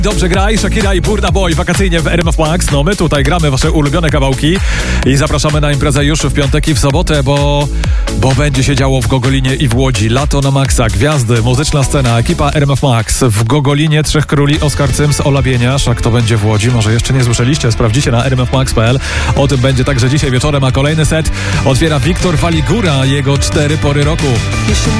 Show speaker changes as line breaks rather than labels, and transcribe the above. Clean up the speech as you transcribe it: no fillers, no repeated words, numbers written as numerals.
Dobrze graj, Shakira i Burna Boy wakacyjnie w RMF Max. No my tutaj gramy wasze ulubione kawałki i zapraszamy na imprezę już w piątek i w sobotę, bo będzie się działo w Gogolinie i w Łodzi. Lato na maksa, gwiazdy, muzyczna scena, ekipa RMF Max. W Gogolinie Trzech Króli, Oskar Cyms, Ola Bieniasz. A kto będzie w Łodzi? Może jeszcze nie słyszeliście? Sprawdzicie na rmfmax.pl. O tym będzie także dzisiaj wieczorem, a kolejny set otwiera Wiktor Waligura, jego 4 pory roku.